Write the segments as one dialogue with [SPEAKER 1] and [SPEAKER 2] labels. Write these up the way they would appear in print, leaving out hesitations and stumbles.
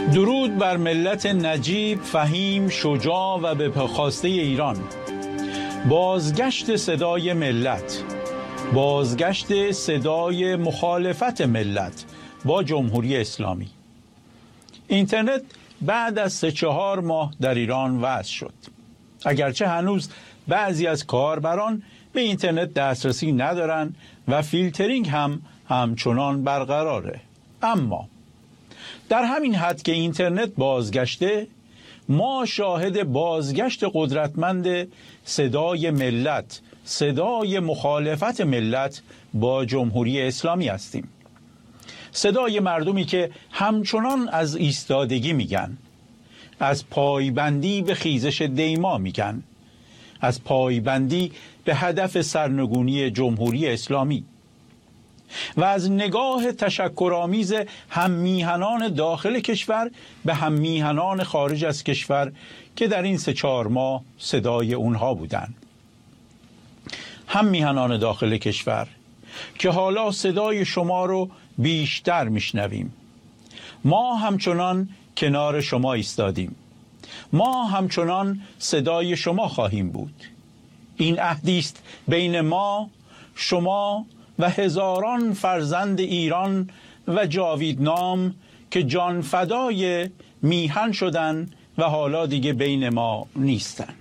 [SPEAKER 1] درود بر ملت نجیب، فهیم، شجاع و به خواسته ایران. بازگشت صدای ملت، بازگشت صدای مخالفت ملت با جمهوری اسلامی. اینترنت بعد از 3-4 ماه در ایران وضع شد. اگرچه هنوز بعضی از کاربران به اینترنت دسترسی ندارن و فیلترینگ هم همچنان برقراره، اما در همین حد که اینترنت بازگشته، ما شاهد بازگشت قدرتمند صدای ملت، صدای مخالفت ملت با جمهوری اسلامی هستیم. صدای مردمی که همچنان از ایستادگی میگن، از پایبندی به خیزش دیما میگن، از پایبندی به هدف سرنگونی جمهوری اسلامی و از نگاه تشکرآمیز هم میهنان داخل کشور به هم میهنان خارج از کشور که در این 3-4 ماه صدای اونها بودند. هم میهنان داخل کشور که حالا صدای شما رو بیشتر میشنویم. ما همچنان کنار شما ایستادیم. ما همچنان صدای شما خواهیم بود. این عهدی است بین ما، شما و هزاران فرزند ایران و جاویدنام که جان فدای میهن شدن و حالا دیگه بین ما نیستن.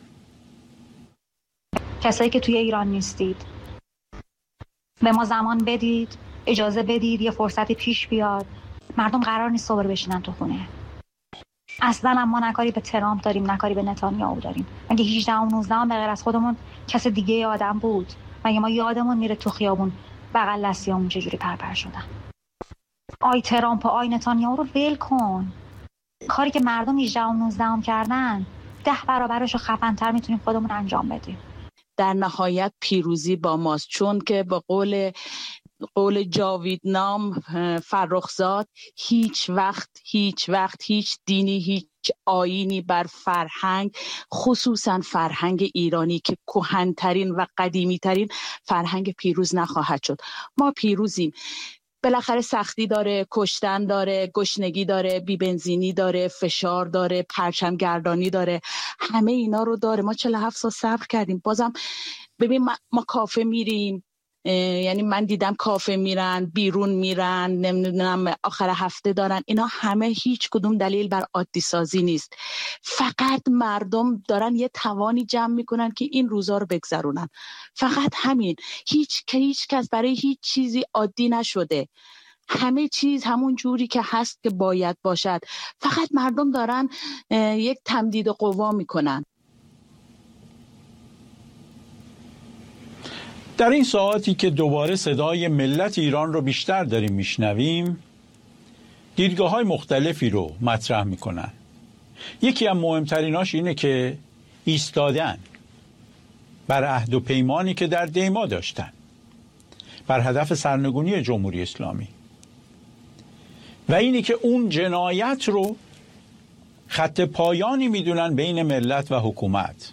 [SPEAKER 2] کسایی که توی ایران نیستید، به ما زمان بدید، اجازه بدید یه فرصتی پیش بیاد. مردم قرار نیست صبر بشینن تو خونه. اصلا ما نکاری به ترامپ داریم، نکاری به نتانیاهو داریم. مگه 18 و 19 به غیر از خودمون کس دیگه آدم بود؟ مگه ما یادمون میره تو خیابون بغل دستیامون چجوری پرپر شدن؟ آی ترامپ و آی نتانیاهو رو ول کن. کاری که مردم 18 و 19 کردن 10 برابرش رو خفن‌تر میتونیم خودمون انجام بدیم.
[SPEAKER 3] در نهایت پیروزی با ماست، چون که با قول جاویدنام فرخزاد هیچ وقت هیچ دینی، هیچ آیینی بر فرهنگ، خصوصا فرهنگ ایرانی که کهن‌ترین و قدیمی‌ترین فرهنگ، پیروز نخواهد شد. ما پیروزیم. بالاخره سختی داره، کشتن داره، گشنگی داره، بی‌بنزینی داره، فشار داره، پرچمگردانی داره، همه اینا رو داره. ما 47 سال صبر کردیم. بازم ببین ما کافه میریم، یعنی من دیدم کافه میرن، بیرون میرن، نمیدونم آخر هفته دارن. اینا همه هیچ کدوم دلیل بر عادی سازی نیست. فقط مردم دارن یه توانی جمع میکنن که این روزا رو بگذرونن. فقط همین. هیچ کس برای هیچ چیزی عادی نشده. همه چیز همون جوری که هست که باید باشد. فقط مردم دارن یک تمدید قوا میکنن.
[SPEAKER 1] در این ساعاتی که دوباره صدای ملت ایران رو بیشتر داریم میشنویم، دیدگاه‌های مختلفی رو مطرح میکنن. یکی از مهمتریناش اینه که ایستادن بر عهد و پیمانی که در دیما داشتن، بر هدف سرنگونی جمهوری اسلامی، و اینی که اون جنایت رو خط پایانی میدونن بین ملت و حکومت.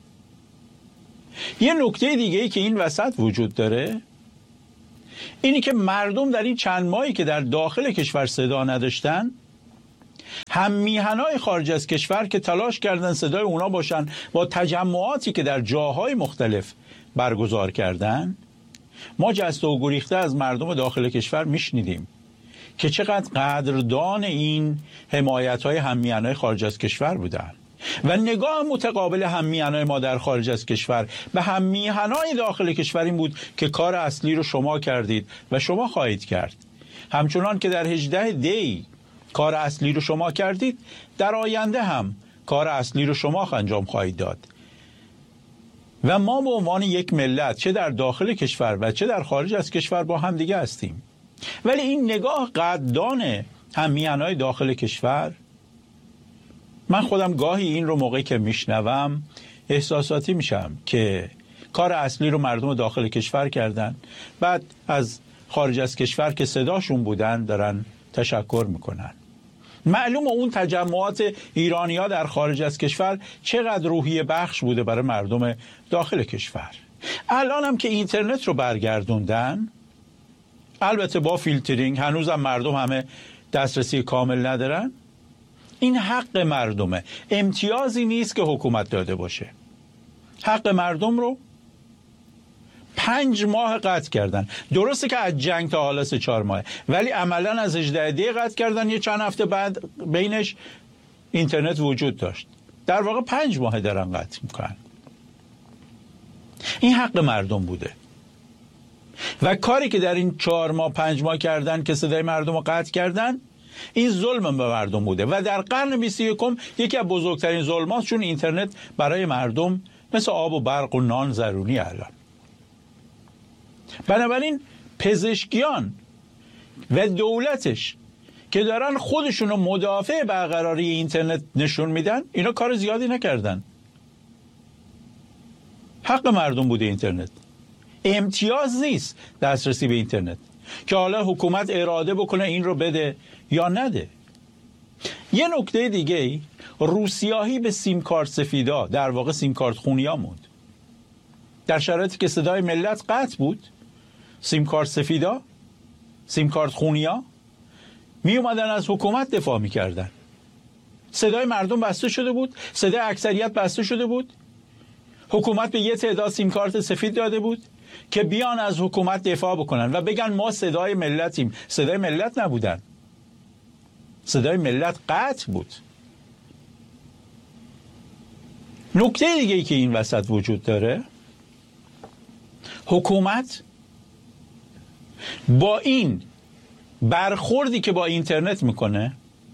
[SPEAKER 1] یه نکته دیگه‌ای که این وسط وجود داره اینی که مردم در این چند ماهی که در داخل کشور صدا نداشتن، هم میهنای خارج از کشور که تلاش کردن صدای اونا باشن با تجمعاتی که در جاهای مختلف برگزار کردن، ما جسته و گریخته از مردم داخل کشور میشنیدیم که چقدر قدردان این حمایت‌های هم میهنای خارج از کشور بودن و نگاه متقابل هم میهنای ما در خارج از کشور به هم میهنای داخل کشور این بود که کار اصلی رو شما کردید و شما خواهید کرد. همچنان که در 18 دی کار اصلی رو شما کردید، در آینده هم کار اصلی رو شما انجام خواهید داد. و ما به عنوان یک ملت چه در داخل کشور و چه در خارج از کشور با هم دیگه هستیم. ولی این نگاه قدردان هم میهنای داخل کشور، من خودم گاهی این رو موقعی که میشنوم احساساتی میشم که کار اصلی رو مردم داخل کشور کردن، بعد از خارج از کشور که صداشون بودن دارن تشکر میکنن. معلومه اون تجمعات ایرانی‌ها در خارج از کشور چقدر روحیه بخش بوده برای مردم داخل کشور. الان هم که اینترنت رو برگردوندن، البته با فیلترینگ، هنوزم مردم همه دسترسی کامل ندارن، این حق مردمه، امتیازی نیست که حکومت داده باشه. حق مردم رو 5 ماه قطع کردن. درسته که از جنگ تا حالا 3-4 ماه، ولی عملا از 18 قطع کردن. یه چند هفته بعد بینش اینترنت وجود داشت. در واقع 5 ماه دارن قطع میکنن. این حق مردم بوده و کاری که در این 4 ماه 5 ماه کردن که صدای مردم رو قطع کردن، این ظلم به مردم بوده و در قرن 21 یکی از بزرگترین ظلمات، چون اینترنت برای مردم مثل آب و برق و نان ضروری الان. بنابراین پزشکیان و دولتش که دارن خودشون رو مدافع برقراری اینترنت نشون میدن، اینا کار زیادی نکردن. حق مردم بوده اینترنت، امتیاز نیست دسترسی به اینترنت که حالا حکومت اراده بکنه این رو بده یا نده. یه نکته دیگه، روسیاهی به سیم کارت سفیدا، در واقع سیم کارت خونیا موند. در شرایطی که صدای ملت قطع بود، سیم کارت سفیدا، سیم کارت خونیا می اومدن از حکومت دفاع می کردن. صدای مردم بسته شده بود، صدای اکثریت بسته شده بود. حکومت به یه تعداد سیم کارت سفید داده بود که بیان از حکومت دفاع بکنن و بگن ما صدای ملتیم. صدای ملت نبودن، صدای ملت قطع بود. نکته دیگه‌ای که این وسط وجود داره، حکومت با این برخوردی که با اینترنت میکنه،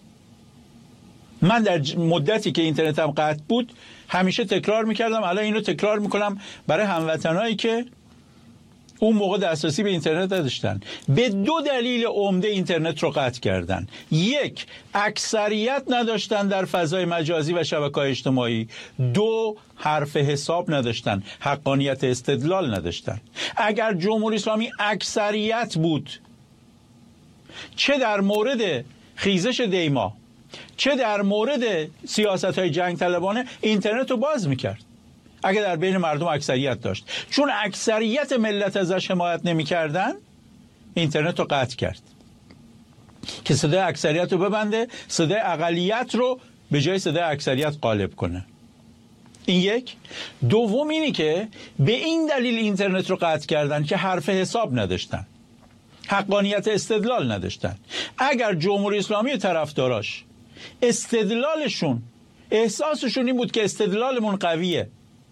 [SPEAKER 1] من در مدتی که اینترنتم قطع بود همیشه تکرار میکردم، الان اینو تکرار میکنم برای هموطنایی که اون موقع دسترسی به اینترنت نداشتن. به 2 دلیل عمده اینترنت رو قطع کردن. 1، اکثریت نداشتن در فضای مجازی و شبکه‌های اجتماعی. 2، حرف حساب نداشتن، حقانیت استدلال نداشتن. اگر جمهوری اسلامی اکثریت بود، چه در مورد خیزش دیما چه در مورد سیاست‌های جنگ طلبانه، اینترنت رو باز میکرد. اگه در بین مردم اکثریت داشت، چون اکثریت ملت ازش حمایت نمی‌کردن، اینترنت رو قطع کرد که صدای اکثریت رو ببنده، صدای اقلیت رو به جای صدای اکثریت غالب کنه. این 1. دوم اینی که به این دلیل اینترنت رو قطع کردن که حرف حساب نداشتن، حقانیت استدلال نداشتن. اگر جمهوری اسلامی طرفداراش استدلالشون، احساسشون این بود که استدلالمون قویه،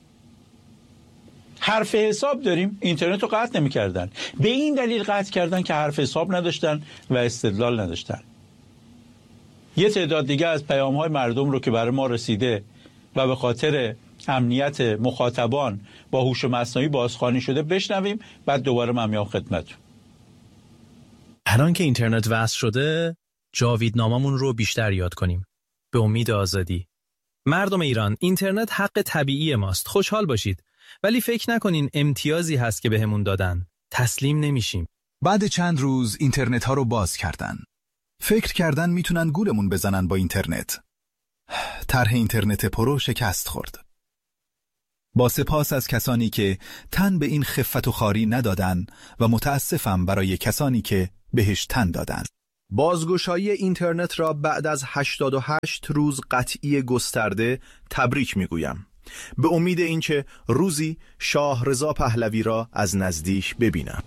[SPEAKER 1] حرف حساب داریم، اینترنت رو قطع نمی کردن. به این دلیل قطع کردن که حرف حساب نداشتن و استدلال نداشتن. یه تعداد دیگه از پیام‌های مردم رو که برای ما رسیده و به خاطر امنیت مخاطبان با هوش مصنوعی بازخوانی شده بشنویم، بعد دوباره من میام خدمتتون.
[SPEAKER 4] الان که اینترنت وصل شده، جاویدناممون رو بیشتر یاد کنیم. به امید آزادی. مردم ایران، اینترنت حق طبیعی ماست. خوشحال باشید. ولی فکر نکنین امتیازی هست که بهمون دادن. تسلیم نمیشیم.
[SPEAKER 5] بعد چند روز اینترنت ها رو باز کردن. فکر کردن میتونن گولمون بزنن با اینترنت. طرح اینترنت پرو شکست خورد. با سپاس از کسانی که تن به این خفت و خواری ندادن و متاسفم برای کسانی که بهش تن دادن.
[SPEAKER 6] بازگشایی اینترنت را بعد از 88 روز قطعی گسترده تبریک میگویم، به امید اینکه روزی شاه رضا پهلوی را از نزدیک ببینم.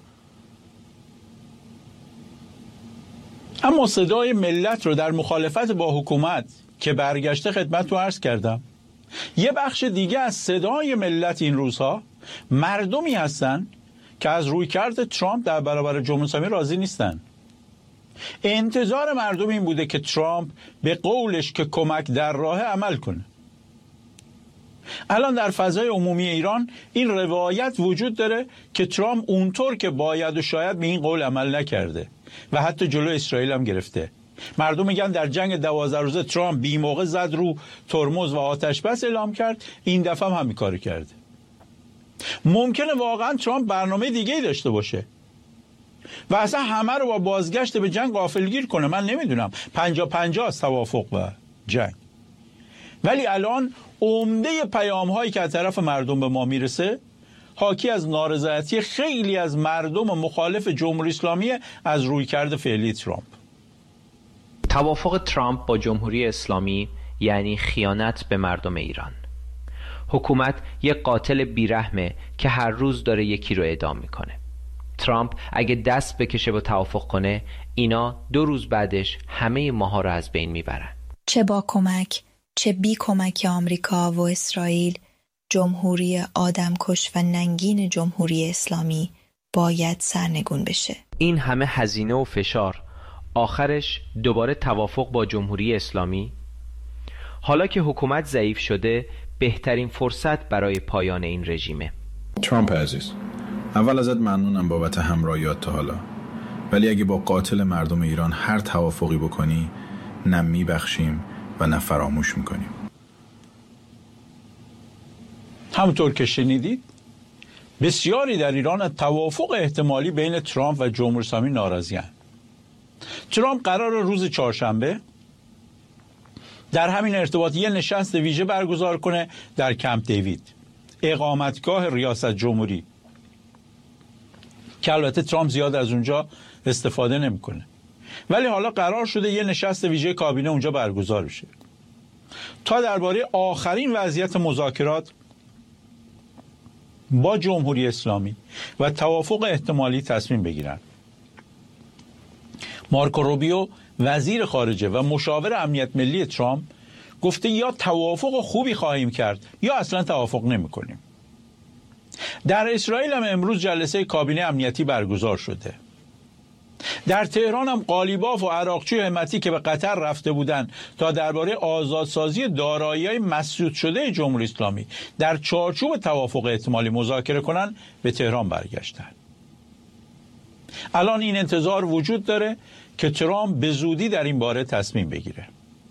[SPEAKER 1] اما صدای ملت رو در مخالفت با حکومت که برگشته خدمت رو عرض کردم. یه بخش دیگه از صدای ملت این روزها مردمی هستن که از رویکرد ترامپ در برابر جمهوری اسلامی راضی نیستن. انتظار مردم این بوده که ترامپ به قولش که کمک در راه عمل کنه. الان در فضای عمومی ایران این روایت وجود داره که ترامپ اونطور که باید و شاید به این قول عمل نکرده و حتی جلو اسرائیل هم گرفته. مردم میگن در جنگ 12 روزه ترامپ بی موقع زد رو ترمز و آتش بس اعلام کرد، این دفعه هم همین کارو کرده. ممکنه واقعا ترامپ برنامه دیگه‌ای داشته باشه و اصلا همه رو با بازگشت به جنگ غافلگیر کنه. من نمیدونم، 50-50 است توافق و جنگ. ولی الان عمده پیام هایی که از طرف مردم به ما میرسه حاکی از نارضایتی خیلی از مردم مخالف جمهوری اسلامی از رویکرد فعلی ترامپ.
[SPEAKER 7] توافق ترامپ با جمهوری اسلامی یعنی خیانت به مردم ایران. حکومت یک قاتل بیرحمه که هر روز داره یکی رو اعدام میکنه. ترامپ اگه دست بکشه و توافق کنه، اینا 2 روز بعدش همه ماها رو از بین میبرن.
[SPEAKER 8] چه با کمک چه بی کمک آمریکا و اسرائیل، جمهوری آدمکش و ننگین جمهوری اسلامی باید سرنگون بشه.
[SPEAKER 7] این همه هزینه و فشار، آخرش دوباره توافق با جمهوری اسلامی؟ حالا که حکومت ضعیف شده، بهترین فرصت برای پایان این رژیمه.
[SPEAKER 9] ترامپ عزیز، اول ازت ممنونم بابت همراهیات تا حالا، ولی اگه با قاتل مردم ایران هر توافقی بکنی، نه میبخشیم و نه فراموش میکنیم.
[SPEAKER 1] همونطور که شنیدید، بسیاری در ایران از توافق احتمالی بین ترامپ و جمهوری اسلامی ناراضی‌اند. ترامپ قرار روز چهارشنبه در همین ارتباط یه نشست ویژه برگزار کنه در کمپ دیوید، اقامتگاه ریاست جمهوری، که البته ترامپ زیاد از اونجا استفاده نمیکنه. ولی حالا قرار شده یه نشست ویژه کابینه اونجا برگزار بشه تا درباره آخرین وضعیت مذاکرات با جمهوری اسلامی و توافق احتمالی تصمیم بگیرن. مارکو روبیو، وزیر خارجه و مشاور امنیت ملی ترامپ، گفته یا توافق خوبی خواهیم کرد یا اصلا توافق نمی کنیم. در اسرائیل هم امروز جلسه کابینه امنیتی برگزار شده. در تهران هم قالیباف و عراقچی و همتی که به قطر رفته بودند تا درباره آزادسازی دارایی‌های مسدود شده جمهوری اسلامی در چارچوب توافق احتمالی مذاکره کنند، به تهران برگشتند. الان این انتظار وجود داره که ترامپ به زودی در این باره تصمیم بگیره.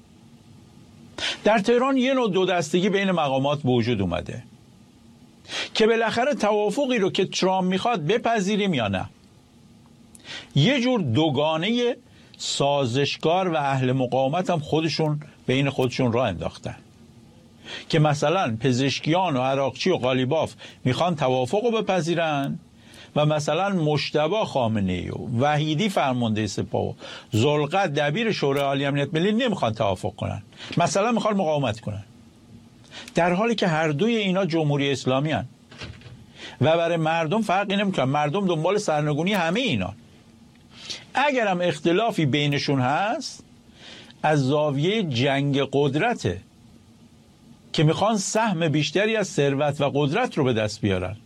[SPEAKER 1] در تهران یه نوع دو دستگی بین مقامات به وجود اومده که بالاخره توافقی رو که ترامپ میخواد بپذیریم یا نه. یه جور دوگانه سازشکار و اهل مقاومت هم بین خودشون راه انداختن که مثلا پزشکیان و عراقچی و قالیباف میخوان توافق رو بپذیرن و مثلا مجتبی خامنه‌ای و وحیدی فرمانده سپاه و ذوالقرنین دبیر شورای عالی امنیت ملی نمیخوان توافق کنن، مثلا میخوان مقاومت کنن، در حالی که هر دوی اینا جمهوری اسلامی هن و برای مردم فرقی نمیکنن. مردم دنبال سرنگونی همه اینا. اگر هم اختلافی بینشون هست، از زاویه جنگ قدرته که میخوان سهم بیشتری از ثروت و قدرت رو به دست بیارن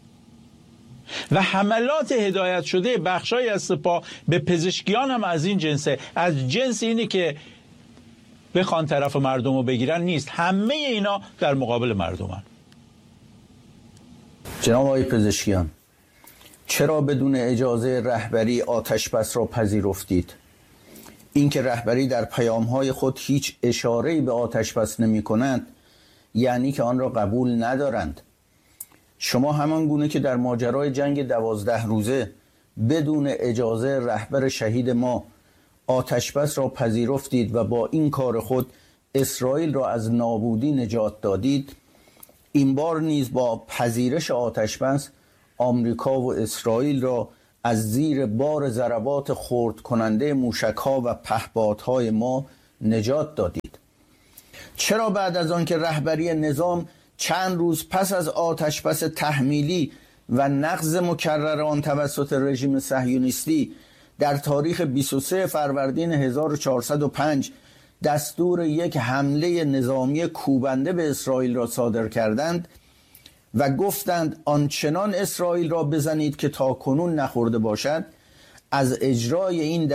[SPEAKER 1] و حملات هدایت شده بخشای از سپاه به پزشکیان هم از این جنسه. از جنس اینی که بخوان طرف مردم رو بگیرن نیست، همه اینا در مقابل مردمن.
[SPEAKER 10] جناب آقای پزشکیان، چرا بدون اجازه رهبری آتش‌بس را پذیرفتید؟ اینکه رهبری در پیام‌های خود هیچ اشاره‌ای به آتش‌بس نمی‌کنند، یعنی که آن را قبول ندارند. شما همان گونه که در ماجرای جنگ 12 روزه بدون اجازه رهبر شهید ما آتش‌بس را پذیرفتید و با این کار خود اسرائیل را از نابودی نجات دادید، این بار نیز با پذیرش آتش‌بس آمریکا و اسرائیل را از زیر بار ضربات خرد کننده موشک‌ها و پهپادهای ما نجات دادید. چرا بعد از آن که رهبری نظام چند روز پس از آتش‌بس تحمیلی و نقض مکرر آن توسط رژیم صهیونیستی در تاریخ 23 فروردین 1405 دستور یک حمله نظامی کوبنده به اسرائیل را صادر کردند و گفتند آنچنان اسرائیل را بزنید که تاکنون نخورده باشد، از اجرای این